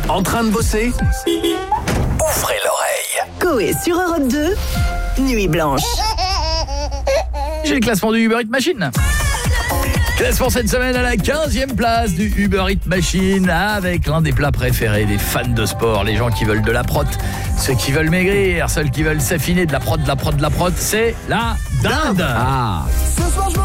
En train de bosser? Ouvrez l'oreille. Coé sur Europe 2, Nuit Blanche. J'ai le classement du Uber Eats Machine. Classement cette semaine à la 15e place du Uber Eats Machine, avec l'un des plats préférés des fans de sport, les gens qui veulent de la prot, ceux qui veulent maigrir, ceux qui veulent s'affiner, de la prot, c'est la dinde. Ce soir je